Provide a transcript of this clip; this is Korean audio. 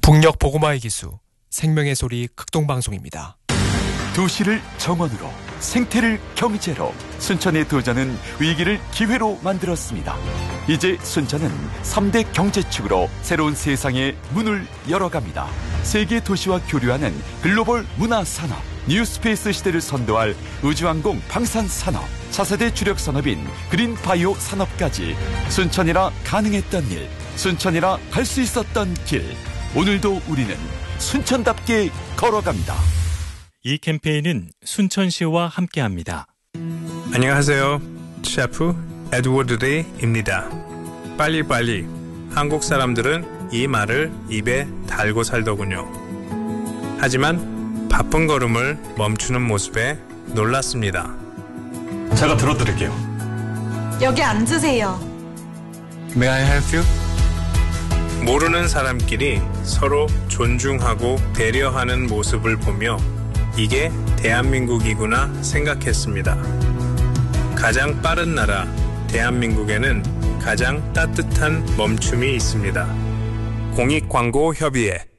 북녘 보고마의 기수 생명의 소리 극동방송입니다. 도시를 정원으로, 생태를 경제로, 순천의 도전은 위기를 기회로 만들었습니다. 이제 순천은 3대 경제축으로 새로운 세상의 문을 열어갑니다. 세계 도시와 교류하는 글로벌 문화산업, 뉴스페이스 시대를 선도할 우주항공 방산산업, 차세대 주력 산업인 그린바이오 산업까지 순천이라 가능했던 일, 순천이라 갈 수 있었던 길, 오늘도 우리는 순천답게 걸어갑니다. 이 캠페인은 순천시와 함께합니다. 안녕하세요. 셰프 에드워드 레이입니다. 빨리빨리. 한국 사람들은 이 말을 입에 달고 살더군요. 하지만 바쁜 걸음을 멈추는 모습에 놀랐습니다. 제가 들어드릴게요. 여기 앉으세요. May I help you? 모르는 사람끼리 서로 존중하고 배려하는 모습을 보며 이게 대한민국이구나 생각했습니다. 가장 빠른 나라 대한민국에는 가장 따뜻한 멈춤이 있습니다. 공익광고협의회